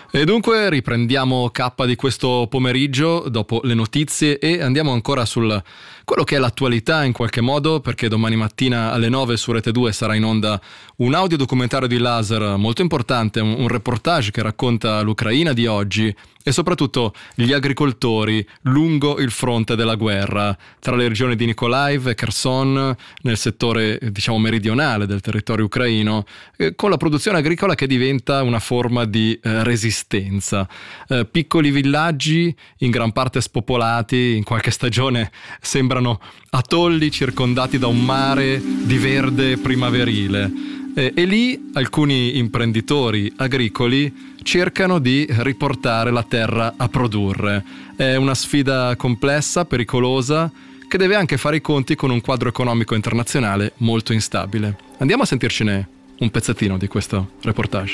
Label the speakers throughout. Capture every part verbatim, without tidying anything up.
Speaker 1: E dunque riprendiamo K di questo pomeriggio dopo le notizie e andiamo ancora sul quello che è l'attualità in qualche modo, perché domani mattina alle nove su Rete due sarà in onda un audiodocumentario di Laser molto importante, un, un reportage che racconta l'Ucraina di oggi e soprattutto gli agricoltori lungo il fronte della guerra tra le regioni di Mykolaiv e Kherson nel settore diciamo meridionale del territorio ucraino, eh, con la produzione agricola che diventa una forma di eh, resistenza. Eh, piccoli villaggi in gran parte spopolati, in qualche stagione sembrano atolli circondati da un mare di verde primaverile. E, e lì alcuni imprenditori agricoli cercano di riportare la terra a produrre. È una sfida complessa, pericolosa, che deve anche fare i conti con un quadro economico internazionale molto instabile. Andiamo a sentircene un pezzettino di questo reportage.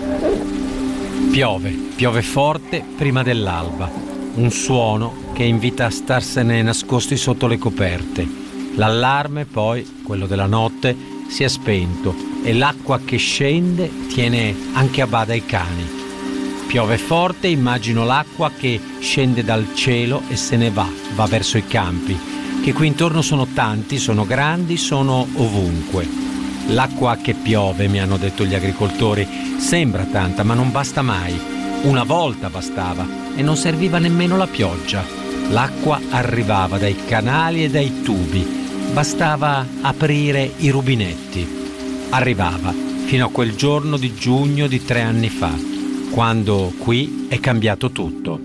Speaker 2: Piove, piove forte prima dell'alba. Un suono che invita a starsene nascosti sotto le coperte. L'allarme poi, quello della notte, si è spento e l'acqua che scende tiene anche a bada i cani. Piove forte, immagino l'acqua che scende dal cielo e se ne va, va verso i campi, che qui intorno sono tanti, sono grandi, sono ovunque. L'acqua che piove, mi hanno detto gli agricoltori, sembra tanta, ma non basta mai. Una volta bastava e non serviva nemmeno la pioggia. L'acqua arrivava dai canali e dai tubi. Bastava aprire i rubinetti. Arrivava fino a quel giorno di giugno di tre anni fa, quando qui è cambiato tutto.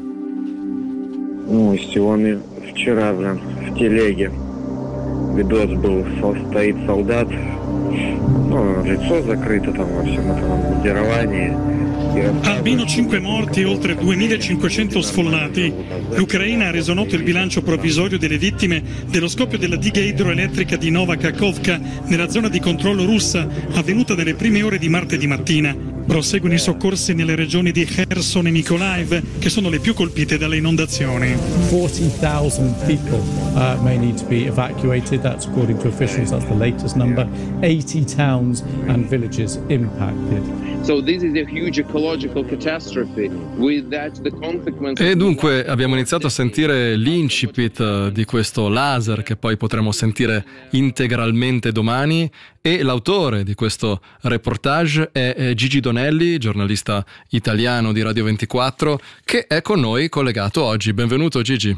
Speaker 3: Ну, сегодня, вчера, блин, в телеге видос был, стоит солдат, ну, лицо закрыто там во всем этом обмундировании.
Speaker 4: Almeno cinque morti e oltre duemilacinquecento sfollati. L'Ucraina ha reso noto il bilancio provvisorio delle vittime dello scoppio della diga idroelettrica di Nova Kakhovka nella zona di controllo russa, avvenuta nelle prime ore di martedì mattina. Proseguono i soccorsi nelle regioni di Kherson e Mykolaiv, che sono le più colpite dalle inondazioni.
Speaker 5: forty thousand people uh, may need to be evacuated. That's according to officials. That's the latest number. eighty towns and villages impacted.
Speaker 6: So this is a huge ecological catastrophe. With that the consequences.
Speaker 1: E dunque abbiamo iniziato a sentire l'incipit di questo Laser che poi potremo sentire integralmente domani, e l'autore di questo reportage è Gigi Donelli, giornalista italiano di Radio ventiquattro, che è con noi collegato oggi. Benvenuto Gigi.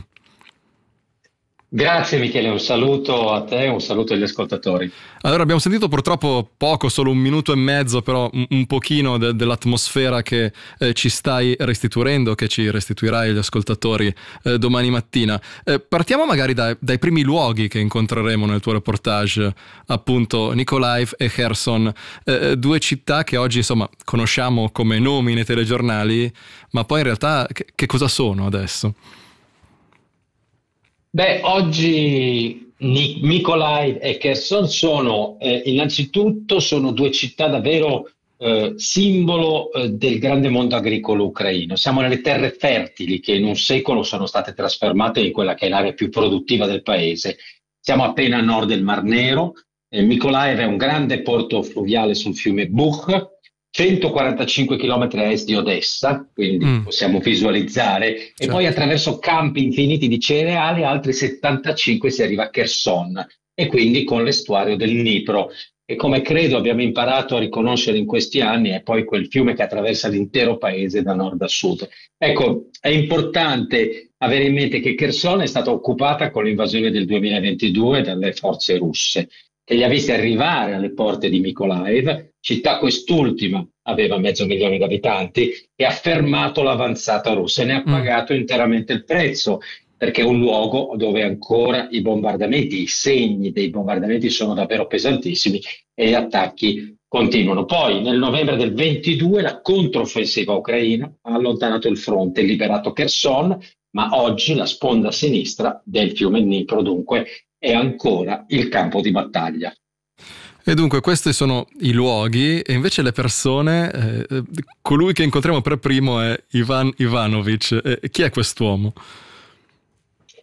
Speaker 7: Grazie Michele, un saluto a te e un saluto agli ascoltatori.
Speaker 1: Allora, abbiamo sentito purtroppo poco, solo un minuto e mezzo, però un, un pochino de, dell'atmosfera che eh, ci stai restituendo, che ci restituirai agli ascoltatori eh, domani mattina. Eh, partiamo magari dai, dai primi luoghi che incontreremo nel tuo reportage, appunto Mykolaiv e Kherson, eh, due città che oggi insomma conosciamo come nomi nei telegiornali, ma poi in realtà che, che cosa sono adesso?
Speaker 7: Beh, oggi Mykolaiv e Kherson sono eh, innanzitutto sono due città davvero eh, simbolo eh, del grande mondo agricolo ucraino. Siamo nelle terre fertili che in un secolo sono state trasformate in quella che è l'area più produttiva del paese. Siamo appena a nord del Mar Nero. eh, Mykolaiv è un grande porto fluviale sul fiume Bukh, centoquarantacinque chilometri a est di Odessa, quindi mm. possiamo visualizzare, certo. E poi attraverso campi infiniti di cereali, altri settantacinque si arriva a Kherson, e quindi con l'estuario del Dnipro, e come credo abbiamo imparato a riconoscere in questi anni è poi quel fiume che attraversa l'intero paese da nord a sud. Ecco, è importante avere in mente che Kherson è stata occupata con l'invasione del duemilaventidue dalle forze russe, che li ha visti arrivare alle porte di Mykolaiv, città quest'ultima aveva mezzo milione di abitanti, e ha fermato l'avanzata russa e ne ha pagato mm. interamente il prezzo, perché è un luogo dove ancora i bombardamenti, i segni dei bombardamenti sono davvero pesantissimi e gli attacchi continuano. Poi nel novembre del ventidue la controffensiva ucraina ha allontanato il fronte e liberato Kherson, ma oggi la sponda sinistra del fiume Dnipro dunque è ancora il campo di battaglia.
Speaker 1: E dunque questi sono i luoghi, e invece le persone, eh, colui che incontriamo per primo è Ivan Ivanovic. Eh, chi è quest'uomo?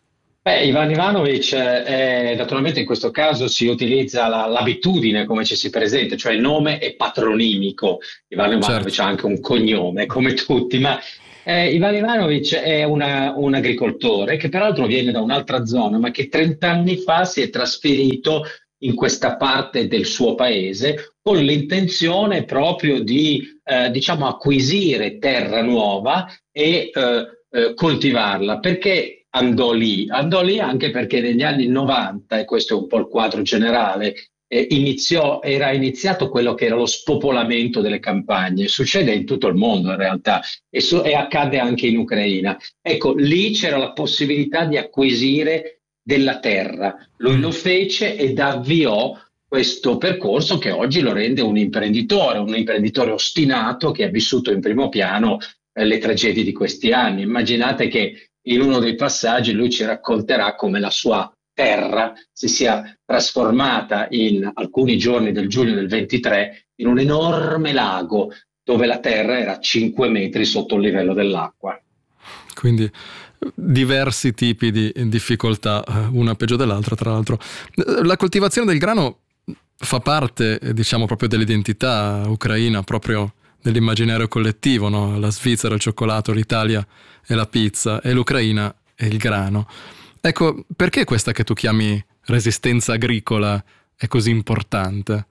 Speaker 7: Beh, Ivan Ivanovic, eh, naturalmente in questo caso si utilizza la- l'abitudine come ci si presenta, cioè il nome è patronimico. Ivan
Speaker 1: Certo.
Speaker 7: Ivanovic ha anche un cognome, come tutti, ma eh, Ivan Ivanovic è una- un agricoltore che peraltro viene da un'altra zona, ma che trenta anni fa si è trasferito in questa parte del suo paese con l'intenzione proprio di, eh, diciamo, acquisire terra nuova e eh, eh, coltivarla. Perché andò lì? Andò lì anche perché negli anni novanta, e questo è un po' il quadro generale, eh, iniziò, era iniziato quello che era lo spopolamento delle campagne. Succede in tutto il mondo in realtà e, so- e accade anche in Ucraina. Ecco, lì c'era la possibilità di acquisire della terra. Lui
Speaker 1: Mm.
Speaker 7: lo fece ed avviò questo percorso che oggi lo rende un imprenditore, un imprenditore ostinato che ha vissuto in primo piano eh, le tragedie di questi anni. Immaginate che in uno dei passaggi lui ci racconterà come la sua terra si sia trasformata in alcuni giorni del giugno del ventitré in un enorme lago dove la terra era cinque metri sotto il livello dell'acqua.
Speaker 1: Quindi diversi tipi di difficoltà, eh, una peggio dell'altra, tra l'altro. Eh, La coltivazione del grano fa parte, eh, diciamo, proprio dell'identità ucraina, proprio dell'immaginario collettivo, no? La Svizzera, il cioccolato, l'Italia è la pizza e l'Ucraina è il grano. Ecco, perché questa che tu chiami resistenza agricola è così importante?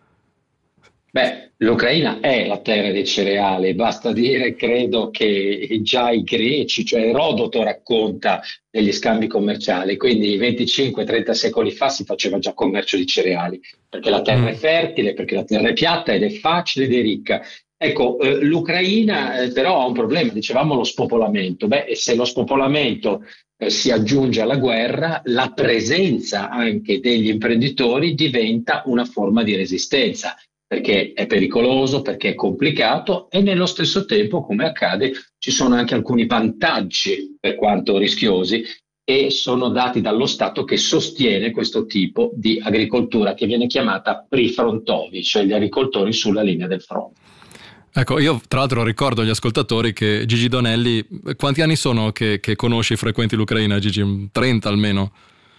Speaker 7: Beh, l'Ucraina è la terra dei cereali, basta dire, credo che già i greci, cioè Erodoto racconta degli scambi commerciali, quindi venticinque trenta secoli fa si faceva già commercio di cereali, perché la terra è
Speaker 1: Mm.
Speaker 7: fertile, perché la terra è piatta ed è facile ed è ricca. Ecco, eh, l'Ucraina eh, però ha un problema, dicevamo lo spopolamento. Beh, e se lo spopolamento eh, si aggiunge alla guerra, la presenza anche degli imprenditori diventa una forma di resistenza perché è pericoloso, perché è complicato e nello stesso tempo, come accade, ci sono anche alcuni vantaggi, per quanto rischiosi, e sono dati dallo Stato che sostiene questo tipo di agricoltura che viene chiamata prefrontovi, cioè gli agricoltori sulla linea del fronte.
Speaker 1: Ecco, io tra l'altro ricordo agli ascoltatori che Gigi Donelli, quanti anni sono che, che conosci, frequenti l'Ucraina, Gigi? trenta almeno?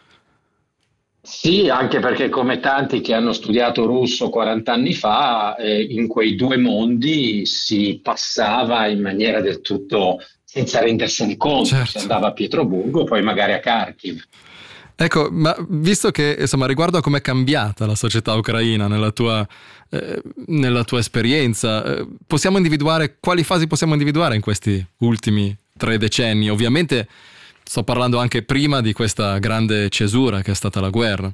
Speaker 7: Sì, anche perché come tanti che hanno studiato russo quaranta anni fa, eh, in quei due mondi si passava in maniera del tutto senza rendersene conto, si
Speaker 1: Certo.
Speaker 7: andava a Pietroburgo, poi magari a Kharkiv.
Speaker 1: Ecco, ma visto che, insomma, riguardo a com'è cambiata la società ucraina nella tua, eh, nella tua esperienza, eh, possiamo individuare, quali fasi possiamo individuare in questi ultimi tre decenni? Ovviamente sto parlando anche prima di questa grande cesura che è stata la guerra.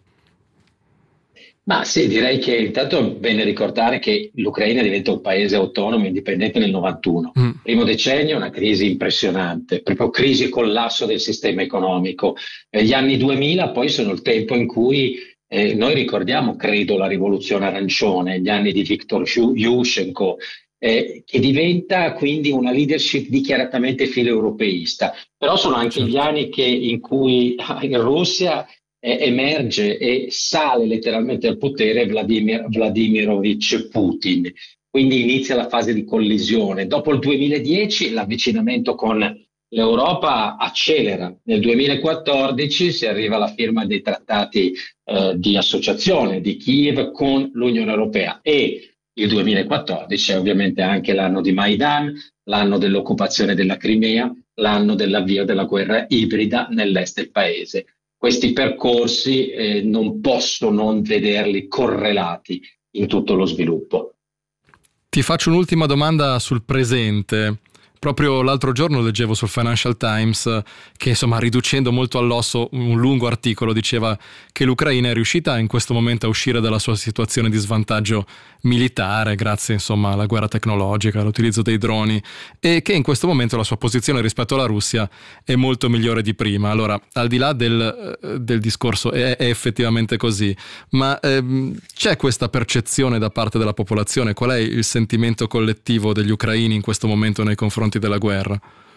Speaker 7: Ma sì, direi che intanto è bene ricordare che l'Ucraina diventa un paese autonomo e indipendente nel novantuno.
Speaker 1: Mm,
Speaker 7: Primo decennio, una crisi impressionante, proprio crisi e collasso del sistema economico. Eh, Gli anni duemila poi sono il tempo in cui eh, noi ricordiamo, credo, la rivoluzione arancione, gli anni di Viktor Yu- Yushchenko, eh, che diventa quindi una leadership dichiaratamente filo-europeista. Però sono anche gli
Speaker 1: certo.
Speaker 7: anni che- in cui ah, in Russia eh, emerge e sale letteralmente al potere Vladimir Vladimirovich Putin. Quindi inizia la fase di collisione. Dopo il duemiladieci l'avvicinamento con l'Europa accelera. Nel duemilaquattordici si arriva alla firma dei trattati eh, di associazione di Kiev con l'Unione Europea e il duemilaquattordici è ovviamente anche l'anno di Maidan, l'anno dell'occupazione della Crimea, l'anno dell'avvio della guerra ibrida nell'est del paese. Questi percorsi eh, non posso non vederli correlati in tutto lo sviluppo.
Speaker 1: Ti faccio un'ultima domanda sul presente. Proprio l'altro giorno leggevo sul Financial Times eh, che, insomma, riducendo molto all'osso un lungo articolo, diceva che l'Ucraina è riuscita in questo momento a uscire dalla sua situazione di svantaggio militare grazie, insomma, alla guerra tecnologica, all'utilizzo dei droni, e che in questo momento la sua posizione rispetto alla Russia è molto migliore di prima. Allora, al di là del, eh, del discorso, è, è effettivamente così, ma ehm, c'è questa percezione da parte della popolazione? Qual è il sentimento collettivo degli ucraini in questo momento nei confronti della guerra?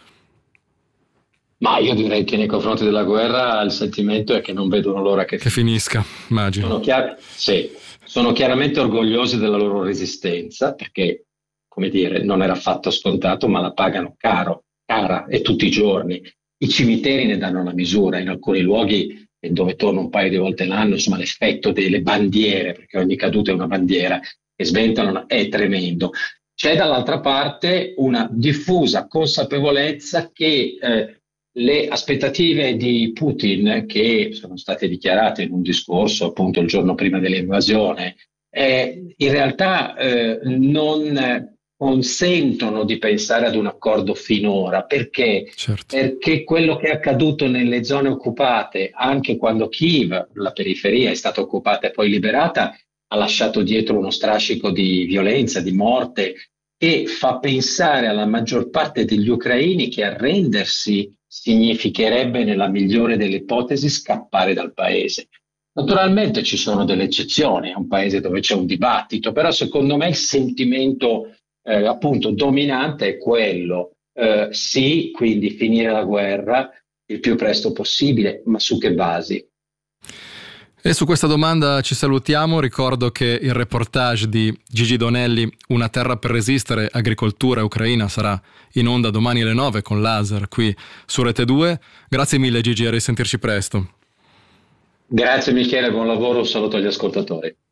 Speaker 7: Ma io direi che nei confronti della guerra il sentimento è che non vedono l'ora che
Speaker 1: Che
Speaker 7: finisca.
Speaker 1: finisca, immagino.
Speaker 7: Sono, chiar- sì, sono chiaramente orgogliosi della loro resistenza perché, come dire, non era affatto scontato, ma la pagano caro, cara e tutti i giorni. I cimiteri ne danno una misura, in alcuni luoghi dove torno un paio di volte l'anno, insomma l'effetto delle bandiere, perché ogni caduta è una bandiera, che sventolano, è tremendo. C'è dall'altra parte una diffusa consapevolezza che eh, le aspettative di Putin, che sono state dichiarate in un discorso appunto il giorno prima dell'invasione, eh, in realtà eh, non consentono di pensare ad un accordo finora. Perché?
Speaker 1: Certo.
Speaker 7: Perché quello che è accaduto nelle zone occupate, anche quando Kiev, la periferia, è stata occupata e poi liberata, ha lasciato dietro uno strascico di violenza, di morte, che fa pensare alla maggior parte degli ucraini che arrendersi significherebbe, nella migliore delle ipotesi, scappare dal paese. Naturalmente ci sono delle eccezioni, è un paese dove c'è un dibattito, però secondo me il sentimento eh, appunto dominante è quello, eh, sì, quindi finire la guerra il più presto possibile, ma su che basi?
Speaker 1: E su questa domanda ci salutiamo. Ricordo che il reportage di Gigi Donelli, Una terra per resistere, agricoltura ucraina, sarà in onda domani alle nove con Laser qui su Rete due. Grazie mille Gigi, a risentirci presto.
Speaker 7: Grazie Michele, buon lavoro, un saluto agli ascoltatori.